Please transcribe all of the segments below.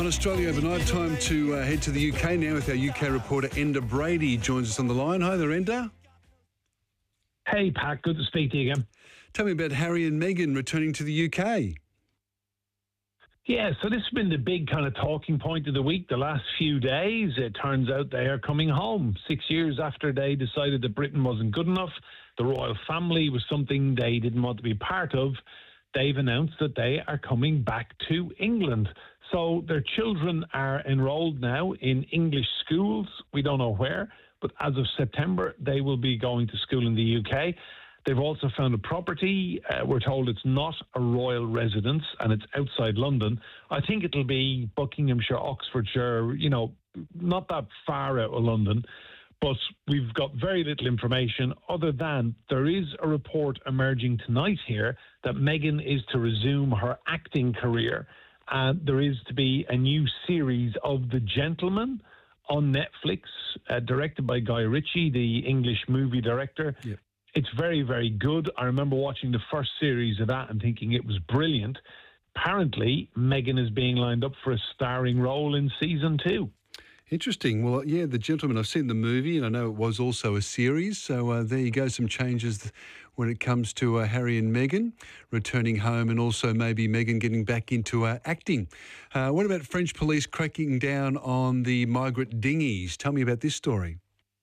On Australia overnight, time to head to the UK now with our UK reporter Enda Brady joins us on the line. Hi there, Enda. Hey, Pat. Good to speak to you again. Tell me about Harry and Meghan returning to the UK. Yeah, so this has been the big kind of talking point of the week the last few days. It turns out they are coming home 6 years after they decided that Britain wasn't good enough. The royal family was something they didn't want to be part of. They've announced that they are coming back to England. So their children are enrolled now in English schools. We don't know where, but as of September, they will be going to school in the UK. They've also found a property. We're told it's not a royal residence and it's outside London. I think it'll be Buckinghamshire, Oxfordshire, not that far out of London. But we've got very little information other than there is a report emerging tonight here that Meghan is to resume her acting career. And there is to be a new series of The Gentleman on Netflix, directed by Guy Ritchie, the English movie director. Yep. It's very, very good. I remember watching the first series of that and thinking it was brilliant. Apparently, Meghan is being lined up for a starring role in season 2. Interesting. Well, yeah, The Gentleman, I've seen the movie and I know it was also a series. So there you go, some changes when it comes to Harry and Meghan returning home and also maybe Meghan getting back into acting. What about French police cracking down on the migrant dinghies? Tell me about this story.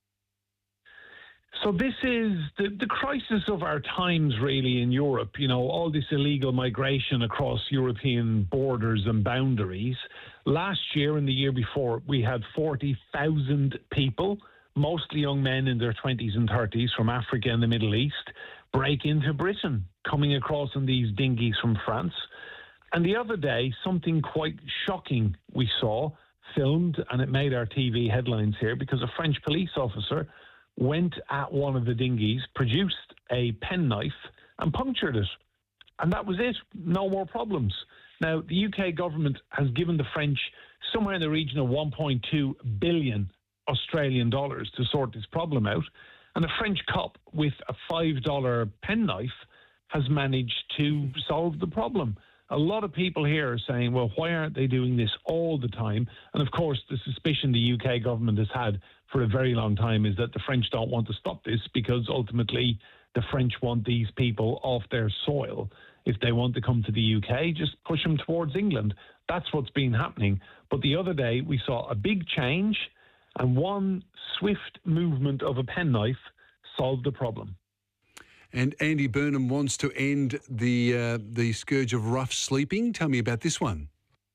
So this is the crisis of our times, really, in Europe. All this illegal migration across European borders and boundaries. Last year and the year before, we had 40,000 people, mostly young men in their 20s and 30s from Africa and the Middle East, break into Britain, coming across on these dinghies from France. And the other day, something quite shocking we saw filmed, and it made our TV headlines here because a French police officer went at one of the dinghies, produced a penknife and punctured it. And that was it. No more problems. Now, the UK government has given the French somewhere in the region of 1.2 billion Australian dollars to sort this problem out. And a French cop with a $5 penknife has managed to solve the problem. A lot of people here are saying, well, why aren't they doing this all the time? And of course, the suspicion the UK government has had for a very long time is that the French don't want to stop this because ultimately the French want these people off their soil. If they want to come to the UK, just push them towards England. That's what's been happening. But the other day we saw a big change and one swift movement of a penknife solved the problem. And Andy Burnham wants to end the scourge of rough sleeping. Tell me about this one.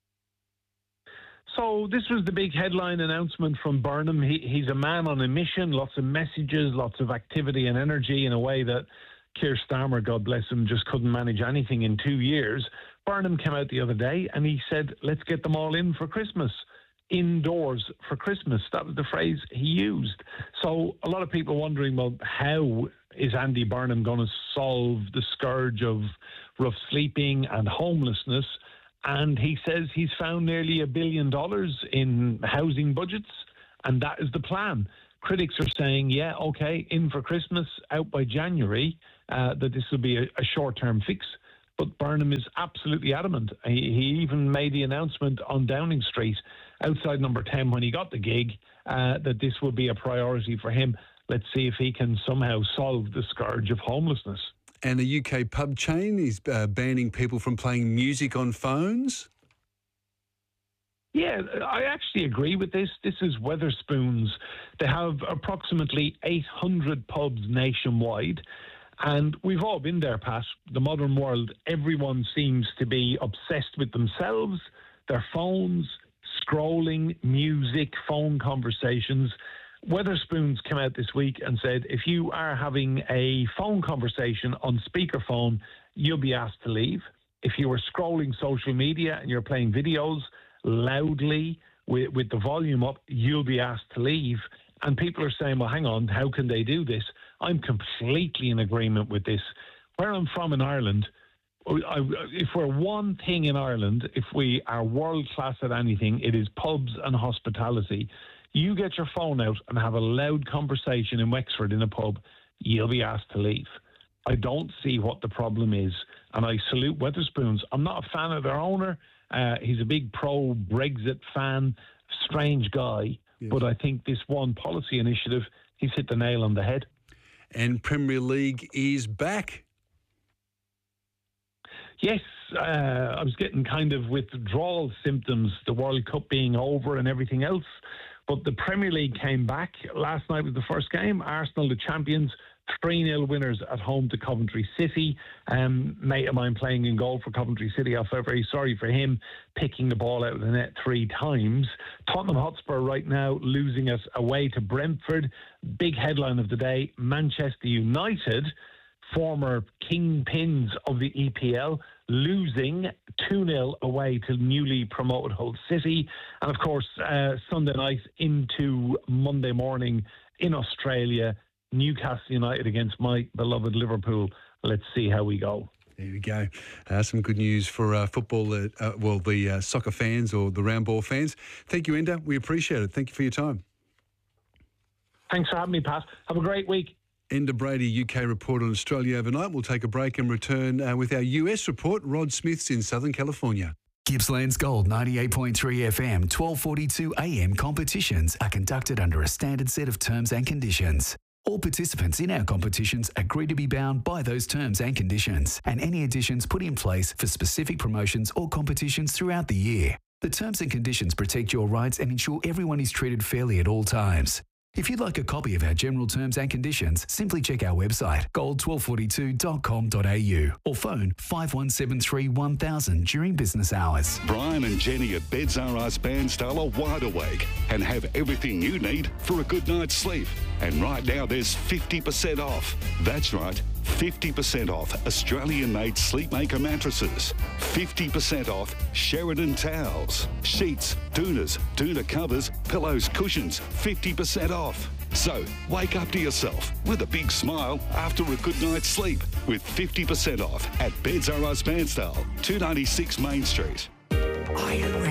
So this was the big headline announcement from Burnham. He's a man on a mission, lots of messages, lots of activity and energy in a way that Keir Starmer, God bless him, just couldn't manage anything in 2 years. Burnham came out the other day and he said, let's get them all in for Christmas. Indoors for Christmas. That was the phrase he used. So a lot of people wondering, well, how is Andy Burnham going to solve the scourge of rough sleeping and homelessness? And he says he's found nearly $1 billion in housing budgets, and that is the plan. Critics are saying, yeah, okay, in for Christmas, out by January, that this will be a short-term fix. But Burnham is absolutely adamant. He even made the announcement on Downing Street, outside number 10, when he got the gig, that this would be a priority for him. Let's see if he can somehow solve the scourge of homelessness. And a UK pub chain is banning people from playing music on phones? Yeah, I actually agree with this. This is Wetherspoons. They have approximately 800 pubs nationwide. And we've all been there, Pat. The modern world, everyone seems to be obsessed with themselves, their phones, scrolling, music, phone conversations. Wetherspoons came out this week and said, if you are having a phone conversation on speakerphone, you'll be asked to leave. If you are scrolling social media and you're playing videos loudly with the volume up, you'll be asked to leave. And people are saying, well, hang on, how can they do this? I'm completely in agreement with this. Where I'm from in Ireland, if we're one thing in Ireland, if we are world class at anything, it is pubs and hospitality. You get your phone out and have a loud conversation in Wexford in a pub, you'll be asked to leave. I don't see what the problem is, and I salute Wetherspoons. I'm not a fan of their owner. He's a big pro-Brexit fan, strange guy. Yes. But I think this one policy initiative, he's hit the nail on the head. And Premier League is back. Yes, I was getting kind of withdrawal symptoms, the World Cup being over and everything else. But the Premier League came back. Last night was the first game. Arsenal, the champions, 3-0 winners at home to Coventry City. Mate of mine playing in goal for Coventry City. I felt very sorry for him picking the ball out of the net 3 times. Tottenham Hotspur right now losing it away to Brentford. Big headline of the day, Manchester United, former kingpins of the EPL, losing 2-0 away to newly promoted Hull City. And of course, Sunday night into Monday morning in Australia, Newcastle United against my beloved Liverpool. Let's see how we go. There we go. Some good news for football, the soccer fans or the round ball fans. Thank you, Enda. We appreciate it. Thank you for your time. Thanks for having me, Pat. Have a great week. Enda Brady, UK report on Australia overnight. We'll take a break and return with our US report. Rod Smith's in Southern California. Gippsland's Gold 98.3 FM, 1242 AM competitions are conducted under a standard set of terms and conditions. All participants in our competitions agree to be bound by those terms and conditions, and any additions put in place for specific promotions or competitions throughout the year. The terms and conditions protect your rights and ensure everyone is treated fairly at all times. If you'd like a copy of our general terms and conditions, simply check our website, gold1242.com.au, or phone 5173 1000 during business hours. Brian and Jenny at Beds R Us Bairnsdale are wide awake and have everything you need for a good night's sleep. And right now there's 50% off. That's right, 50% off Australian-made Sleepmaker mattresses, 50% off Sheridan towels, sheets, doonas, doona covers, pillows, cushions, 50% off. So wake up to yourself with a big smile after a good night's sleep with 50% off at Beds R Us Bairnsdale, 296 Main Street.